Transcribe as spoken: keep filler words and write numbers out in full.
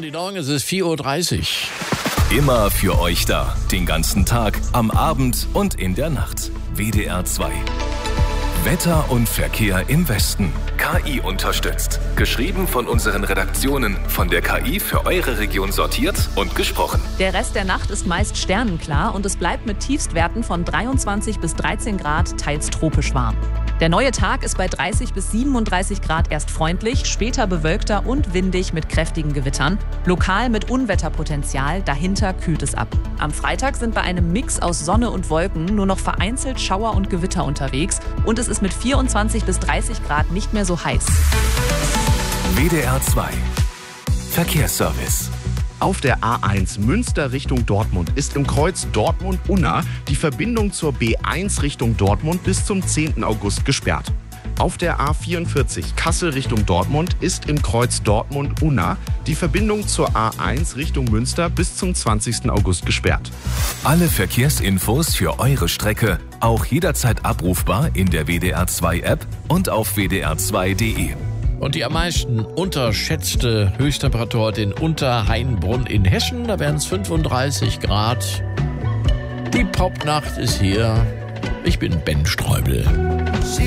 Guten Morgen, es ist vier Uhr dreißig. Immer für euch da. Den ganzen Tag, am Abend und in der Nacht. W D R zwei. Wetter und Verkehr im Westen. K I unterstützt. Geschrieben von unseren Redaktionen. Von der K I für eure Region sortiert und gesprochen. Der Rest der Nacht ist meist sternenklar und es bleibt mit Tiefstwerten von dreiundzwanzig bis dreizehn Grad teils tropisch warm. Der neue Tag ist bei dreißig bis siebenunddreißig Grad erst freundlich, später bewölkter und windig mit kräftigen Gewittern. Lokal mit Unwetterpotenzial, dahinter kühlt es ab. Am Freitag sind bei einem Mix aus Sonne und Wolken nur noch vereinzelt Schauer und Gewitter unterwegs und es ist mit vierundzwanzig bis dreißig Grad nicht mehr so heiß. W D R zwei. Verkehrsservice. Auf der A eins Münster Richtung Dortmund ist im Kreuz Dortmund-Unna die Verbindung zur B eins Richtung Dortmund bis zum zehnten August gesperrt. Auf der A vierundvierzig Kassel Richtung Dortmund ist im Kreuz Dortmund-Unna die Verbindung zur A eins Richtung Münster bis zum zwanzigsten August gesperrt. Alle Verkehrsinfos für eure Strecke auch jederzeit abrufbar in der W D R zwei App und auf w d r zwei punkt d e. Und die am meisten unterschätzte Höchsttemperatur heute in Unterhainbrunn in Hessen, da werden es fünfunddreißig Grad. Die Popnacht ist hier. Ich bin Ben Streubel.